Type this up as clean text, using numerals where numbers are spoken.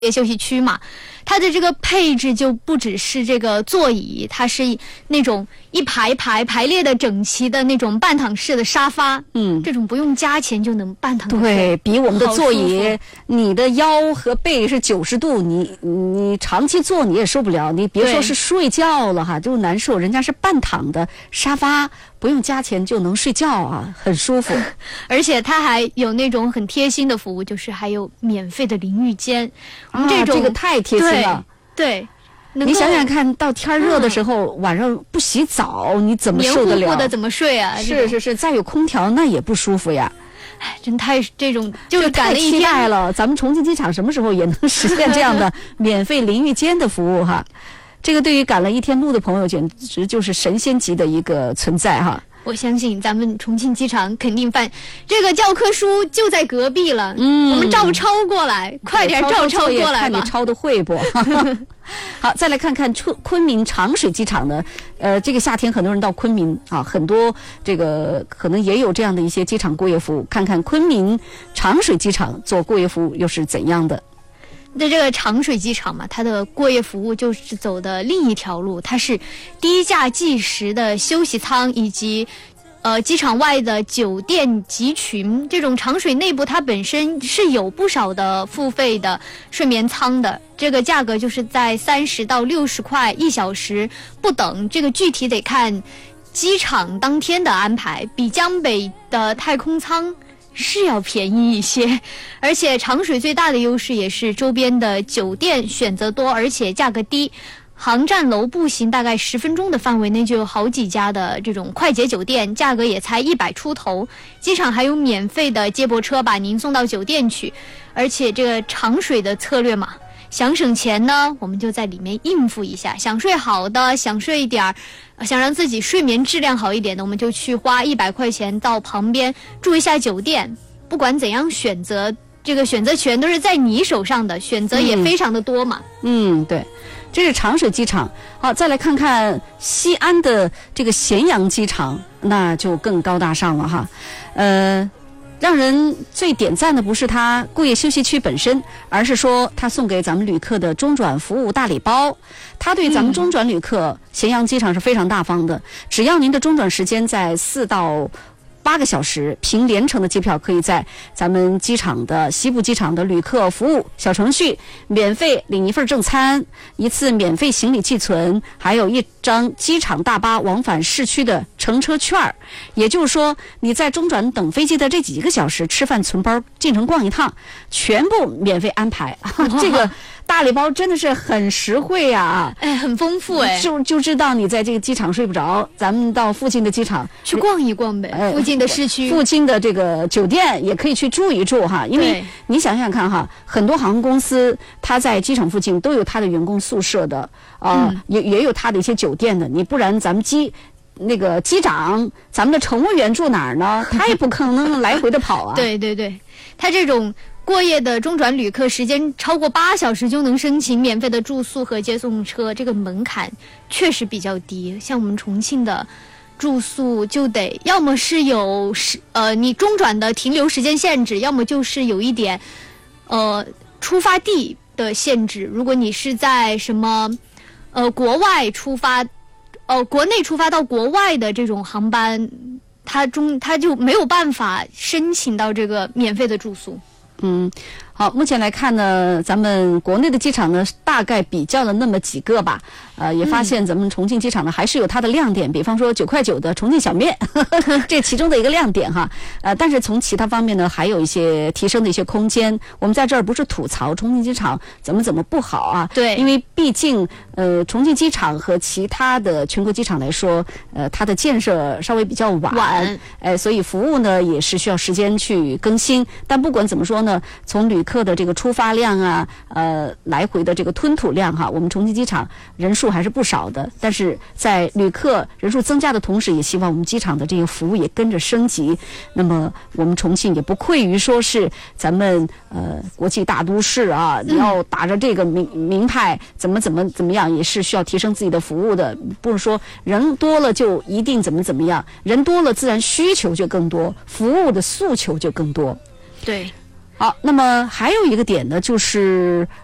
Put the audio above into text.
休息区嘛，它的这个配置就不只是这个座椅，它是那种一排排列的整齐的那种半躺式的沙发，这种不用加钱就能半躺睡， 对比我们的座椅，你的腰和背是90度，你长期坐你也受不了，你别说是睡觉了哈，就难受。人家是半躺的沙发，不用加钱就能睡觉啊，很舒服。 而且它还有那种很贴心的服务，就是还有免费的淋浴间。这个太贴心了。 对， 你想想看到天热的时候，晚上不洗澡你怎么受得了？ 黏糊糊的怎么睡啊？ 是，再有空调那也不舒服呀。 哎，真太这种就是赶了一天期待了。咱们重庆机场什么时候也能实现这样的免费淋浴间的服务哈？这个对于赶了一天路的朋友简直就是神仙级的一个存在哈。 我相信咱们重庆机场肯定这个教科书就在隔壁了，我们照抄过来，快点照抄过来吧， 看你抄的会不？好，再来看看昆明长水机场的，这个夏天很多人到昆明啊，很多这个可能也有这样的一些机场过夜服务，看看昆明长水机场做过夜服务又是怎样的。 那这个长水机场嘛，它的过夜服务就是走的另一条路，它是低价计时的休息舱以及机场外的酒店集群。这种长水内部它本身是有不少的付费的睡眠舱的，这个价格就是在30到60块1小时不等，这个具体得看机场当天的安排，比江北的太空舱是要便宜一些。而且长水最大的优势也是周边的酒店选择多，而且价格低，航站楼步行大概10分钟的范围内就有好几家的这种快捷酒店，价格也才100出头。机场还有免费的接驳车把您送到酒店去。而且这个长水的策略嘛，想省钱呢，我们就在里面应付一下，想睡好的，想睡一点想让自己睡眠质量好一点的，我们就去花100块钱到旁边住一下酒店。不管怎样选择，这个选择权都是在你手上的，选择也非常的多嘛。 对，这是长水机场。好，再来看看西安的这个咸阳机场，那就更高大上了哈。让人最点赞的不是它过夜休息区本身，而是说它送给咱们旅客的中转服务大礼包。它对咱们中转旅客，咸阳机场是非常大方的，只要您的中转时间在4到8个小时，凭联程的机票可以在咱们机场的西部机场的旅客服务小程序免费领一份正餐，1次免费行李寄存，还有1张机场大巴往返市区的乘车券。也就是说，你在中转等飞机的这几个小时，吃饭存包进城逛一趟，全部免费安排。这个大礼包真的是很实惠啊！ 很丰富就知道你在这个机场睡不着，咱们到附近的机场去逛一逛呗，附近的市区， 附近的这个酒店也可以去住一住哈。因为你想想看哈，很多航空公司它在机场附近都有它的员工宿舍的也有它的一些酒店的，你不然咱们机长，咱们的乘务员住哪儿呢？他也不可能来回的跑啊。 对，他这种过夜的中转旅客时间超过8小时就能申请免费的住宿和接送车，这个门槛确实比较低。像我们重庆的住宿就得要么是有你中转的停留时间限制，要么就是有一点出发地的限制。如果你是在什么国外出发国内出发到国外的这种航班，它就没有办法申请到这个免费的住宿。 好，目前来看呢，咱们国内的机场呢，大概比较了那么几个吧，也发现咱们重庆机场呢还是有它的亮点，比方说9块9的重庆小面，这其中的一个亮点哈。但是从其他方面呢，还有一些提升的一些空间。我们在这儿不是吐槽重庆机场怎么不好啊？ 对， 因为毕竟重庆机场和其他的全国机场来说，它的建设稍微比较晚，所以服务呢也是需要时间去更新。但不管怎么说呢，从旅客的这个出发量啊，来回的这个吞吐量哈，我们重庆机场人数还是不少的。但是在旅客人数增加的同时，也希望我们机场的这个服务也跟着升级。那么我们重庆也不愧于说是咱们国际大都市啊，你要打着这个名牌，怎么样，也是需要提升自己的服务的。不是说人多了就一定怎么样，人多了自然需求就更多，服务的诉求就更多。 对。 好，那么还有一个点呢，就是